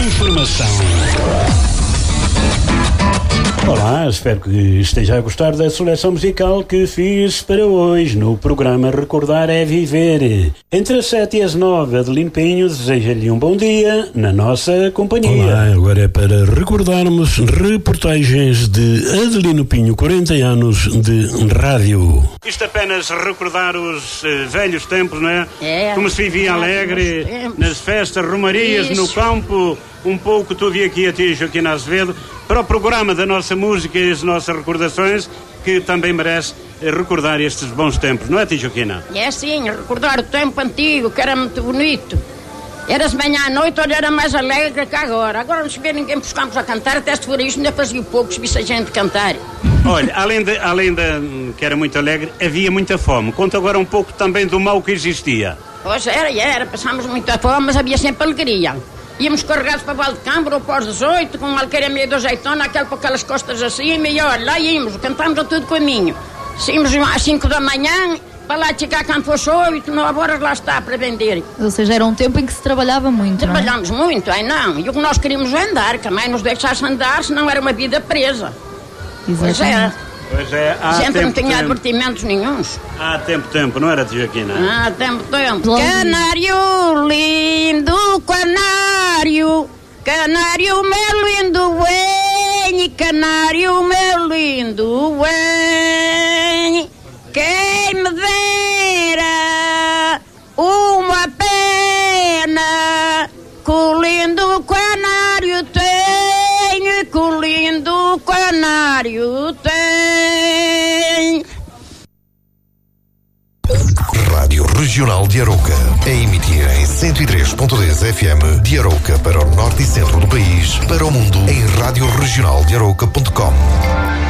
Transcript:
informação. Olá, espero que esteja a gostar da seleção musical que fiz para hoje no programa Recordar é Viver. Entre as 7 e as 9, Adelino Pinho deseja-lhe um bom dia na nossa companhia. Olá, agora é para recordarmos reportagens de Adelino Pinho, 40 anos de rádio. Isto apenas recordar os velhos tempos, não é? Como se vivia alegre, nas festas, romarias, no campo, um pouco tudo e aqui a ti, Joaquim Azevedo, para o programa da nossa música e as nossas recordações, que também merece recordar estes bons tempos, não é, tia Joaquina? É sim, recordar o tempo antigo, que era muito bonito. Era-se manhã à noite, olha, era mais alegre que agora. Agora não se vê ninguém dos campos a cantar, até se for isto, ainda fazia pouco, se visse a gente cantar. Olha, além de que era muito alegre, havia muita fome. Conta agora um pouco também do mal que existia. Pois era, passámos muita fome, mas havia sempre alegria. Íamos carregados para Valdecambra ou para os 18, com uma alqueira meio de azeitona, aquele para aquelas costas acima, e olha, lá íamos, cantámos a todo caminho. Saímos às 5 da manhã, para lá chegar quando fosse 8, 9 horas lá está para vender. Ou seja, era um tempo em que se trabalhava muito, Trabalhámos muito, não. E o que nós queríamos é andar, que a mãe nos deixasse andar, senão era uma vida presa. Exatamente. Pois é, sempre não tinha advertimentos nenhuns. Há tempo, não era, tia Joaquina? Há tempo. Canário lindo, canário meu lindo, vem, canário meu lindo, vem. Quem me dera uma pena, que o lindo canário tem, que o lindo canário tem. Rádio Regional de Arouca, a emitir em 103.10 FM de Arouca para o norte e centro do país, para o mundo em radioregionaldearouca.com.